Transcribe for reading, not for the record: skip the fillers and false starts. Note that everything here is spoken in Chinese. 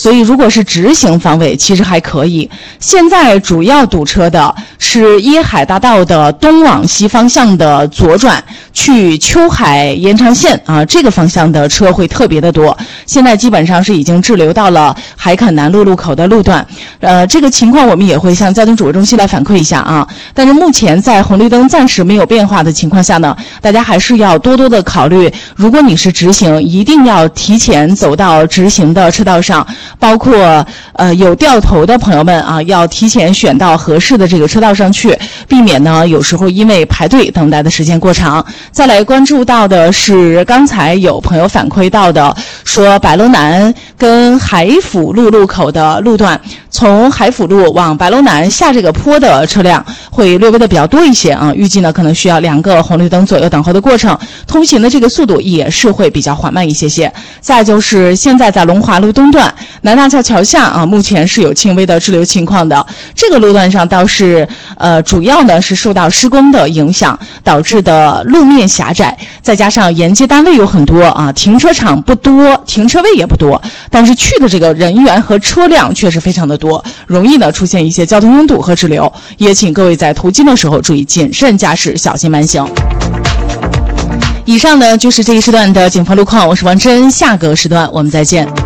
所以如果是直行方位其实还可以。现在主要堵车的是椰海大道的东往西方向的左转去秋海延长线啊，这个方向的车会特别的多，现在基本上是已经滞留到了海垦南路路口的路段。这个情况我们也会向交通指挥中心来反馈一下啊。但是目前在红绿灯暂时没有变化的情况下呢，大家还是要多多的考虑，如果你是直行，一定要提前走到直行的车道上，包括有掉头的朋友们啊，要提前选到合适的这个车道上去，避免呢有时候因为排队等待的时间过长。再来关注到的是刚才有朋友反馈到的，说白楼南跟海辅路路口的路段，从海辅路往白楼南下这个坡的车辆会略微的比较多一些啊，预计呢可能需要2个红绿灯左右等候的过程，通行的这个速度也是会比较缓慢一些些。再就是现在在龙华路东段南大桥桥下啊，目前是有轻微的滞留情况的，这个路段上倒是主要呢是受到施工的影响导致的路面狭窄，再加上沿街单位有很多啊，停车场不多，停车位也不多，但是去的这个人员和车辆确实非常的多，容易呢出现一些交通拥堵和滞留，也请各位在途经的时候注意谨慎驾驶，小心慢行。以上呢就是这一时段的警方路况，我是王真，下个时段我们再见。